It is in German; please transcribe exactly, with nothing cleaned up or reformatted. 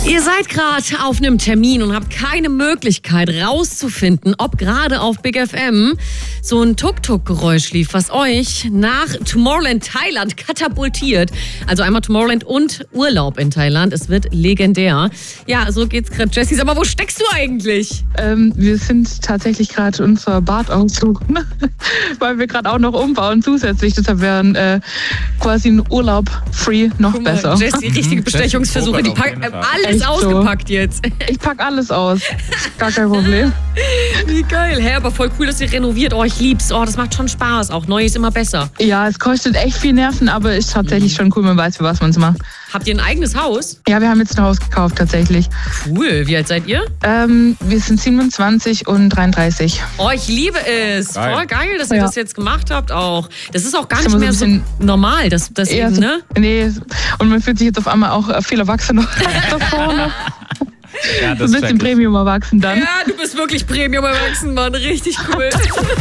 Ihr seid gerade auf einem Termin und habt keine Möglichkeit rauszufinden, ob gerade auf Big F M so ein Tuk-Tuk-Geräusch lief, was euch nach Tomorrowland Thailand katapultiert. Also einmal Tomorrowland und Urlaub in Thailand. Es wird legendär. Ja, so geht's gerade, Jessie. Aber wo steckst du eigentlich? Ähm, wir sind tatsächlich gerade unser Bad aussuchen, weil wir gerade auch noch umbauen zusätzlich. Deshalb wären äh, quasi ein Urlaub free noch Guck mal, besser. Jessie, richtige Bestechungsversuche. Die packt alles Echt ausgepackt so. jetzt. Ich pack alles aus. Gar kein Problem. Wie geil. Hä, aber voll cool, dass ihr renoviert. Oh, ich lieb's. Oh, das macht schon Spaß. Auch neu ist immer besser. Ja, es kostet echt viel Nerven, aber ist tatsächlich schon cool, man weiß, für was man es macht. Habt ihr ein eigenes Haus? Ja, wir haben jetzt ein Haus gekauft tatsächlich. Cool. Wie alt seid ihr? Ähm, wir sind siebenundzwanzig und dreiunddreißig. Oh, ich liebe es. Geil. Voll geil, dass ihr Ja. das jetzt gemacht habt auch. Das ist auch gar Ist nicht immer mehr so so ein normal, das, das Ja, eben, so, ne? Nee, und man fühlt sich jetzt auf einmal auch äh, viel erwachsener da vorne. Ja, Ein das bisschen check ich. Premium erwachsen dann. Ja, du bist wirklich Premium erwachsen, Mann. Richtig cool.